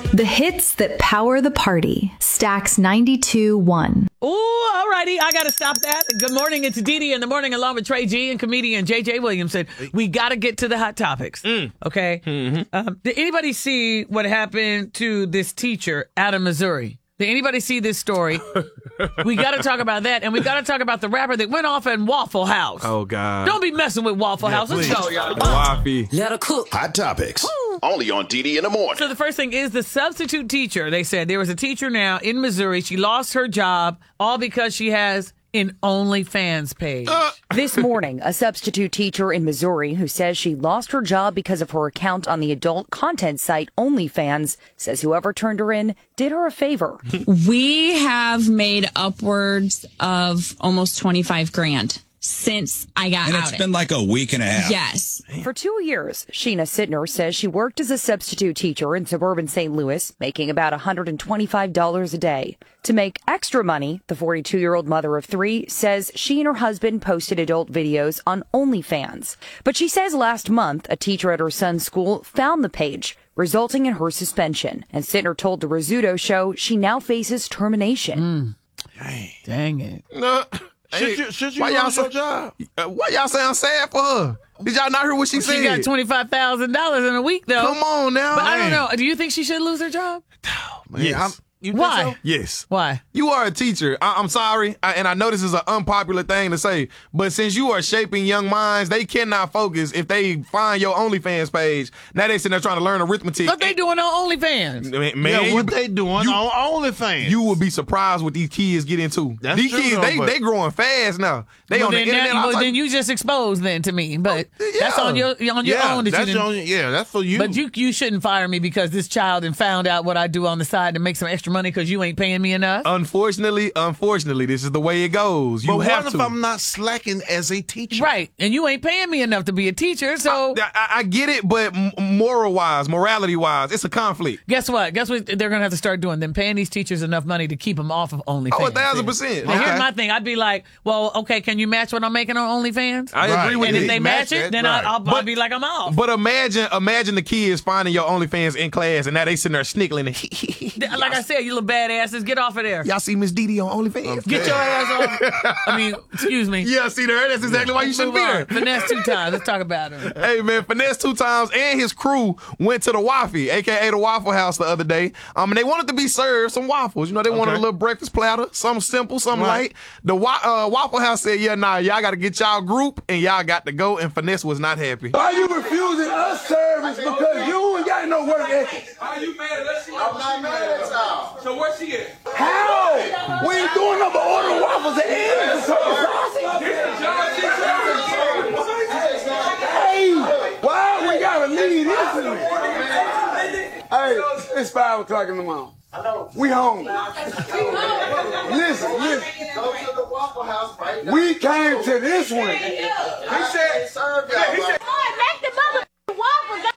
The hits that power the party. Stax 92.1. Oh, all righty. I got to stop that. Good morning. It's Dee in the morning along with Trey G and comedian J.J. Williamson. We got to get to the hot topics. Okay? Mm-hmm. Did anybody see what happened to this teacher out of Missouri? Did anybody see this story? We got to talk about that. And we got to talk about the rapper that went off in Waffle House. Oh, God. Don't be messing with Waffle House. Let's go, y'all. Waffy. Let her cook. Hot topics. Only on Dee in the morning. So the first thing is the substitute teacher. They said there was a teacher now in Missouri. She lost her job all because she has an OnlyFans page. This morning, a substitute teacher in Missouri who says she lost her job because of her account on the adult content site OnlyFans says whoever turned her in did her a favor. We have made upwards of almost 25 grand since I got out. And it's been like a week and a half. Yes. For 2 years, Sheena Sittner says she worked as a substitute teacher in suburban St. Louis, making about $125 a day. To make extra money, the 42-year-old mother of three says she and her husband posted adult videos on OnlyFans. But she says last month, a teacher at her son's school found the page, resulting in her suspension. And Sittner told the Rizzuto show she now faces termination. Dang it. No. Should you why y'all lose your job? Why y'all sound sad for her? Did y'all not hear what she said? She got $25,000 in a week, though. Come on now. But I don't know. Do you think she should lose her job? Man, Yes. You think Why? so? Yes. Why? You are a teacher. I'm sorry, and I know this is an unpopular thing to say, but since you are shaping young minds, they cannot focus if they find your OnlyFans page. Now they sitting there trying to learn arithmetic. What they doing on OnlyFans? Man, Yeah, what they doing on OnlyFans? You would be surprised what these kids get into. That's These true, kids, though, but- they growing fast now. They on the internet. Well, then you just exposed then to me. But that's on your own that that's you didn't. that's for you. But you shouldn't fire me because this child and found out what I do on the side to make some extra money because you ain't paying me enough. Unfortunately, this is the way it goes. You but have what to. if I'm not slacking as a teacher? Right. And you ain't paying me enough to be a teacher. So I get it, but morality-wise, it's a conflict. guess what? They're going to have to start doing? Them paying these teachers enough money to keep them off of OnlyFans. Oh, 1,000%. Now, here's Okay. my thing. I'd be like, well, okay, can you match what I'm making on OnlyFans? I agree with and you. if they match Match it, it, then right. I'll be like, I'm off. But imagine the kids finding your OnlyFans in class, and now they sitting there snickling. Like I said, you little badasses, get off of there. Y'all see Miss Dee on OnlyFans? Get your ass off. I mean, excuse me. Yeah, see there. That's exactly why you shouldn't be Move there. on. Finesse 2 times. Let's talk about her. Hey, man, Finesse 2 times and his crew went to the Waffy, a.k.a. the Waffle House, the other day. And they wanted to be served some waffles. You know, they wanted a little breakfast platter, something simple, something light. The Waffle House said, yeah, nah, y'all got to get y'all group, and y'all got to go, and Finesse was not happy. Why you refusing us service because you ain't got no work ethic? Are you mad at us? I'm not mad at y'all. So where's she at? How? We ain't doing nothing but ordering waffles and eggs and sausage. Hey, why we gotta leave this in it? Hey, it's 5 o'clock in the morning. We home. Listen. Go to the Waffle House right now. We came to this one. He said, serve y'all. He said, make the mother waffles.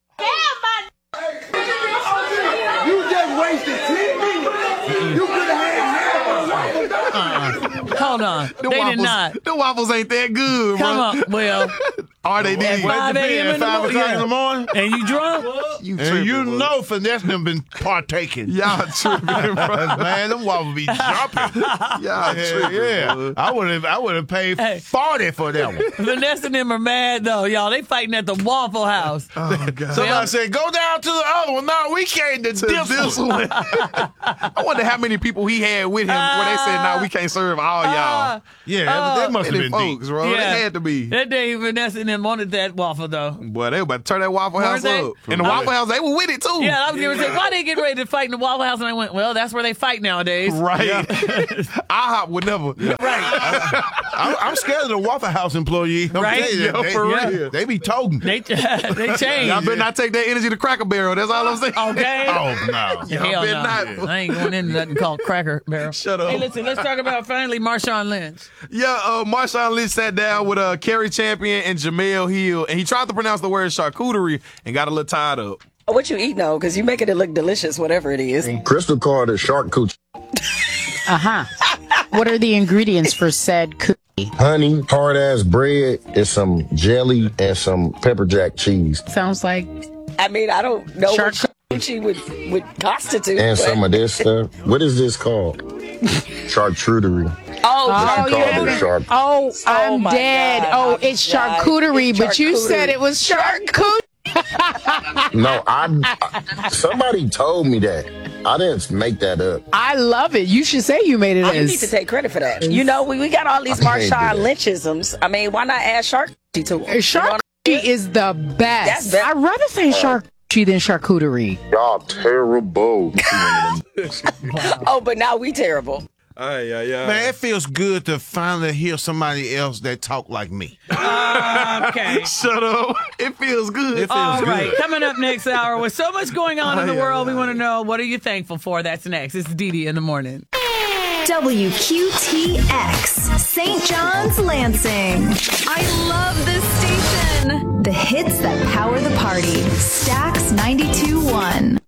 You just wasted 10 minutes. You could have had half of the waffles. Hold on. They did not. The waffles ain't that good, bro. Come on. Well, Are they at 5 a.m. in the 5 o'clock in the morning. And you drunk? You And tripping, you bro. know Finesse done been partaking. Y'all tripping, bro. Man, them waffles be jumping. Y'all tripping, Yeah. bro. I would have paid Hey. 40 for that one. Vanessa and them are mad, though, y'all. They fighting at the Waffle House. Oh, God. Somebody said, go down to the other one. No, we came to this one. I wonder how many people he had with him where they said, "No, we can't serve all y'all." Yeah, they must have They been folks, deep. bro. Yeah. They had to be. That day, Vanessa and them wanted that waffle, though. Boy, they were about to turn that Waffle House they? up. And the Waffle House, they were with it, too. Yeah, I was going to say, why they get ready to fight in the Waffle House? And I went, well, that's where they fight nowadays. Right. IHOP would never. Right. I'm scared of the Waffle House employee. I'm Right? telling you, Yo, for real. They be toting. They changed. Y'all better not take that energy to Cracker Barrel. That's all I'm saying. Okay. Oh, no. Hell better no. not. I ain't going into nothing called Cracker Barrel. Shut up. Hey, listen, let's talk about finally Marshawn Lynch. Yeah, Marshawn Lynch sat down with Kerry Champion and Jamel Hill, and he tried to pronounce the word charcuterie and got a little tied up. What you eat now? Because you making it look delicious, whatever it is. Crystal called it shark coochie. What are the ingredients for said cookie? Honey, hard ass bread, and some jelly and some pepper jack cheese. Sounds like I mean, I don't know shark what would constitute. And some of this stuff. What is this called? Charcuterie. I'm dead. It's charcuterie, but you said it was charcuterie. No, somebody told me that. I didn't make that up. I love it. You should say you made it. You need to take credit for that. You know, we got all these Marshawn Lynchisms. I mean, why not add charcuterie to it? Charcuterie is the best. I'd rather say charcuterie than charcuterie. Y'all terrible. But now we terrible. Man, it feels good to finally hear somebody else that talk like me. Okay. Shut up. It feels good. It feels good. Right. Coming up next hour, with so much going on in the world, we want to know, what are you thankful for? That's next. It's Dee in the morning. WQTX, St. John's, Lansing. I love this station. The hits that power the party. Stax 92.1.